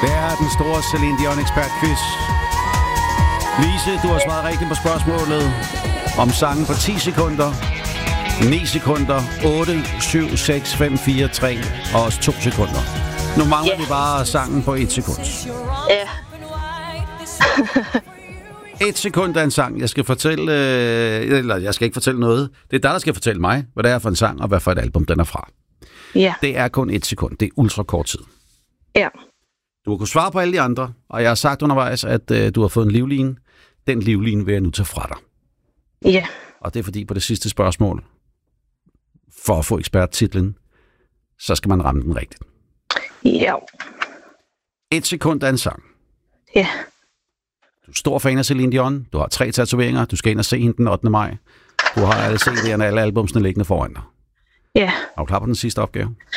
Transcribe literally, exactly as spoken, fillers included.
Det er den store Celine Dion ekspert-quiz. Lise, du har svaret rigtigt på spørgsmålet om sangen på ti sekunder, ni sekunder, otte, syv, seks, fem, fire, tre og også to sekunder. Nu mangler yeah. vi bare sangen på et sekund. Ja. Et sekund er en sang. Jeg skal fortælle, øh, eller jeg skal ikke fortælle noget. Det er dig, der skal fortælle mig, hvad det er for en sang, og hvad for et album den er fra. Ja. Det er kun et sekund. Det er ultra kort tid. Ja. Du har kunnet svare på alle de andre, og jeg har sagt undervejs, at øh, du har fået en livline. Den livline vil jeg nu tage fra dig. Ja. Og det er fordi på det sidste spørgsmål, for at få eksperttitlen, så skal man ramme den rigtigt. Ja. Et sekund er en sang. Ja. Du er stor fan af Celine Dion. Du har tre tatoveringer. Du skal ind og se hende den ottende maj. Du har alle C D'erne og alle albumsene liggende foran dig. Ja. Er du klar på den sidste opgave?